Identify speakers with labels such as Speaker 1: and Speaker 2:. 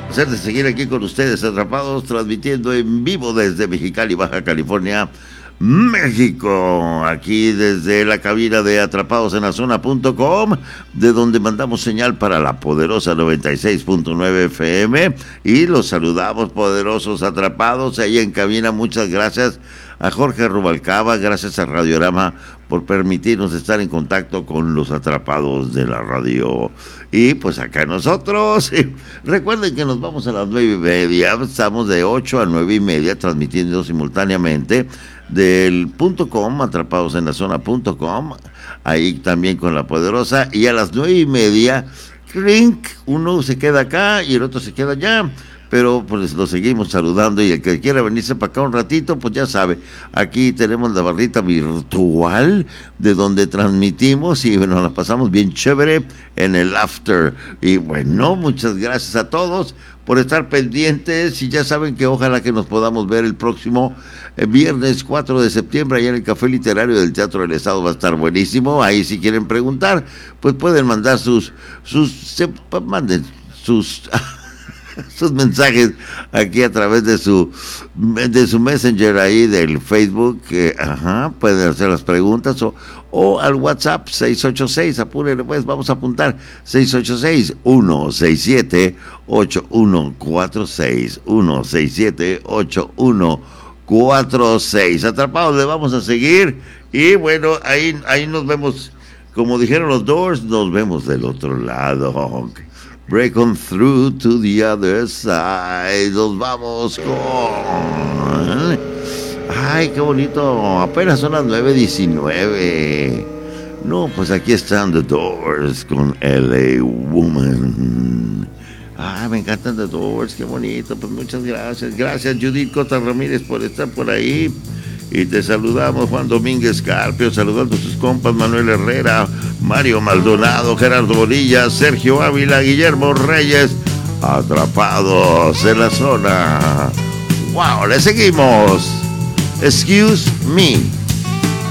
Speaker 1: Placer de seguir aquí con ustedes, Atrapados, transmitiendo en vivo desde Mexicali, Baja California, México, aquí desde la cabina de atrapadosenlazona.com, de donde mandamos señal para la poderosa 96.9 FM, y los saludamos, poderosos atrapados, ahí en cabina. Muchas gracias a Jorge Rubalcaba, gracias a Radiorama por permitirnos estar en contacto con los atrapados de la radio. Y pues acá nosotros, recuerden que nos vamos a las 9:30, estamos de 8 a 9:30 transmitiendo simultáneamente del .com, atrapadosenlazona.com, ahí también con la poderosa, y a las 9:30, uno se queda acá y el otro se queda allá, pero pues lo seguimos saludando, y el que quiera venirse para acá un ratito, pues ya sabe, aquí tenemos la barrita virtual de donde transmitimos y bueno, la pasamos bien chévere en el after. Y bueno, muchas gracias a todos por estar pendientes, y ya saben que ojalá que nos podamos ver el próximo viernes 4 de septiembre allá en el Café Literario del Teatro del Estado. Va a estar buenísimo. Ahí si quieren preguntar, pues pueden mandar manden sus mensajes aquí a través de su Messenger ahí del Facebook, pueden hacer las preguntas, o al WhatsApp 686, apúrenle pues, vamos a apuntar 686-167-8146, 167-8146. Atrapados, le vamos a seguir, y bueno, ahí nos vemos, como dijeron los Doors, nos vemos del otro lado. Break on through to the other side. Nos vamos con... Ay, qué bonito. Apenas son las 9:19. No, pues aquí están The Doors con LA Woman. Ay, me encantan The Doors, qué bonito. Pues muchas gracias. Gracias, Judith Cota Ramírez, por estar por ahí. Y te saludamos, Juan Domínguez Carpio, saludando a sus compas Manuel Herrera, Mario Maldonado, Gerardo Bonilla, Sergio Ávila, Guillermo Reyes. Atrapados en la zona. ¡Wow! Le seguimos. Excuse me.